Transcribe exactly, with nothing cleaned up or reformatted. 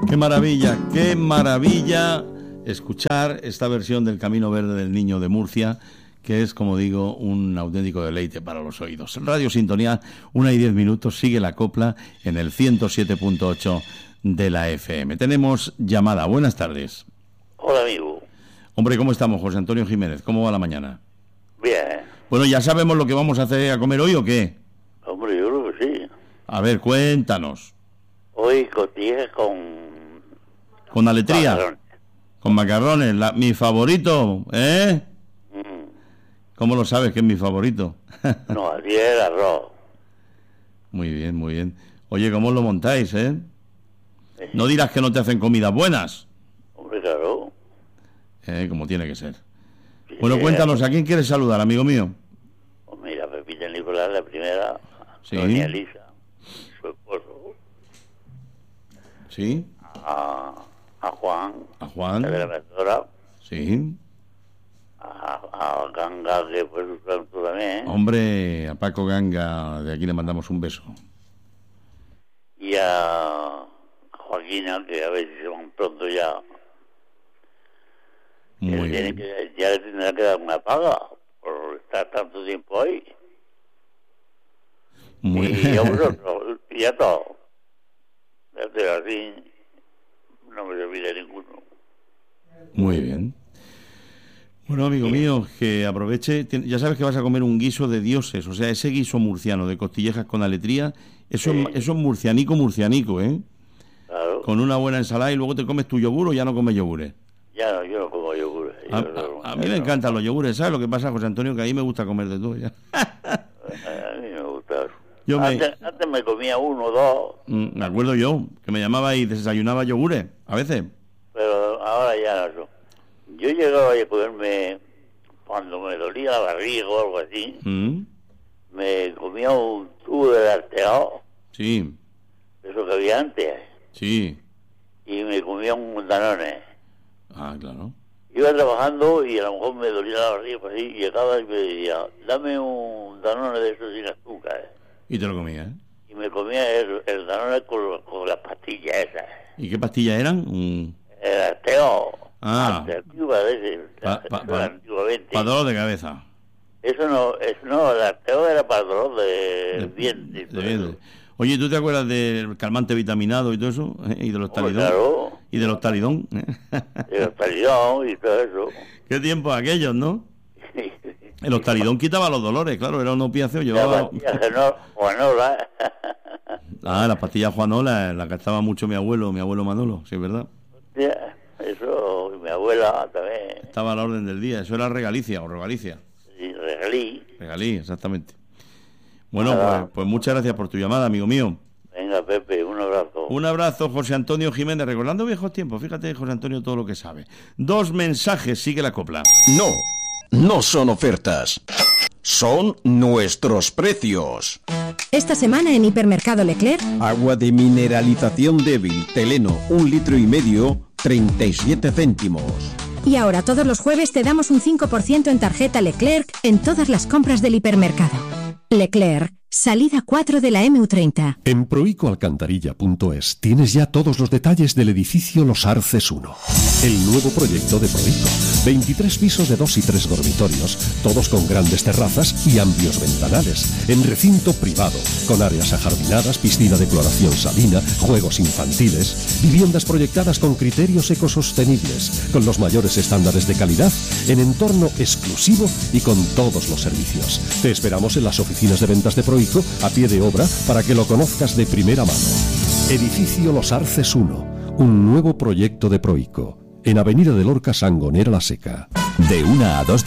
Qué maravilla, qué maravilla escuchar esta versión del Camino Verde del Niño de Murcia, que es, como digo, un auténtico deleite para los oídos. Radio Sintonía, una y diez minutos, sigue la copla en el ciento siete punto ocho de la F M. Tenemos llamada. Buenas tardes. Hola, amigo. Hombre, ¿cómo estamos, José Antonio Jiménez? ¿Cómo va la mañana? Bien. Bueno, ¿ya sabemos lo que vamos a hacer a comer hoy o qué? Hombre, yo creo que sí. A ver, cuéntanos. Hoy cotillejas con... ¿Con aletría? macarrones. Con macarrones, la, mi favorito, ¿eh? Mm. ¿Cómo lo sabes que es mi favorito? No, así es el arroz. Muy bien, muy bien. Oye, ¿cómo lo montáis, eh? Sí. No dirás que no te hacen comidas buenas. Hombre, claro. Eh, como tiene que ser. Sí, Bueno, sí. cuéntanos, ¿a quién quieres saludar, amigo mío? Pues mira, Pepita Nicolás, la primera. Sí. Doña Elisa, su esposo. Sí. A, a Juan. A Juan. La grabadora. Sí. A, a Ganga, que fue su santo también. Hombre, a Paco Ganga, de aquí le mandamos un beso. Y a Joaquina, que a ver si se van pronto ya. Muy Él tiene bien. que, ya le tendrá que dar una paga por estar tanto tiempo ahí. Muy Y a vosotros, y a todos. Desde así, no me olvide ninguno. Muy bien. Bueno, amigo mío, que aproveche. Ya sabes que vas a comer un guiso de dioses, o sea, ese guiso murciano de costillejas con aletría, eso, Sí. es, eso es murcianico, murcianico, ¿eh? Claro. Con una buena ensalada y luego te comes tu yogur o ya no comes yogures. Ya no, yo no como yogur. A, a- a mí me encantan los yogures, ¿sabes lo que pasa, José Antonio? Que a mí me gusta comer de todo ya. A mí me gusta eso. Yo me, Antes, antes me comía uno o dos, mm, me acuerdo yo, que me llamaba y desayunaba yogures, a veces. pero ahora ya no. Yo llegaba a comerme, cuando me dolía la barriga o algo así, Mm, me comía un tubo de arteao, Sí, eso que había antes, sí. y me comía un danone. Ah, claro. Iba trabajando y a lo mejor me dolía la barriga, pues así, y llegaba y me decía, dame un danone de esos sin azúcar. Y te lo comía, ¿eh? Y me comía el, el danone con, con las pastillas esas. ¿Y qué pastillas eran? Un... El arteo. Ah. Antigua de ese, Pa- pa- pa- antiguamente. Para dolor de cabeza. Eso no, eso no, el arteo era para dolor de De- dientes. y todo de- eso. Oye, ¿tú te acuerdas del calmante vitaminado y todo eso? ¿Eh? Y de los Hombre, talidón. claro. Y de los talidón. ¿eh? El hostalidón y todo eso. Qué tiempos aquellos, ¿no? El hostalidón quitaba los dolores, claro, era un opiáceo, La llevaba... pastilla Genor- Juanola. Ah, las pastillas Juanola, la gastaba mucho mi abuelo, mi abuelo Manolo, sí, es verdad. Hostia, eso, y mi abuela también. Estaba a la orden del día, eso era regalicia o regalicia. Y regalí. Regalí, exactamente. Bueno, Nada. pues, pues muchas gracias por tu llamada, amigo mío. Venga, Pepe, un abrazo. Un abrazo, José Antonio Jiménez, recordando viejos tiempos. Fíjate, José Antonio, todo lo que sabe. Dos mensajes, sigue la copla. No, no son ofertas. Son nuestros precios. Esta semana en Hipermercado Leclerc, Agua de mineralización débil, Teleno, un litro y medio, treinta y siete céntimos. y ahora todos los jueves te damos un cinco por ciento en tarjeta Leclerc en todas las compras del hipermercado. Leclerc, salida cuatro de la eme u treinta. En proico alcantarilla punto es tienes ya todos los detalles del edificio Los Arces uno, el nuevo proyecto de Proico. veintitrés pisos de dos y tres dormitorios, todos con grandes terrazas y amplios ventanales, en recinto privado, con áreas ajardinadas, piscina de cloración salina, juegos infantiles, viviendas proyectadas con criterios ecosostenibles, con los mayores estándares de calidad, en entorno exclusivo y con todos los servicios. Te esperamos en las oficinas de ventas de Proico, a pie de obra, para que lo conozcas de primera mano. Edificio Los Arces uno, un nuevo proyecto de Proico, en Avenida de Lorca, Sangonera la Seca. De una a dos de